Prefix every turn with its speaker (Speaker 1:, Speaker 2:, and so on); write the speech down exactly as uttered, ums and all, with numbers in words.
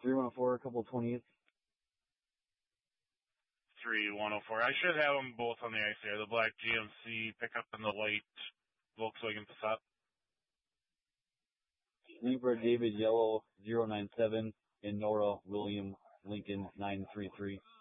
Speaker 1: three one oh four, a couple of twenty-eights.
Speaker 2: three one oh four. I should have them both on the ice there. The black G M C pickup and the light Volkswagen Passat.
Speaker 1: Libra David Yellow zero nine seven and Nora William Lincoln nine three three.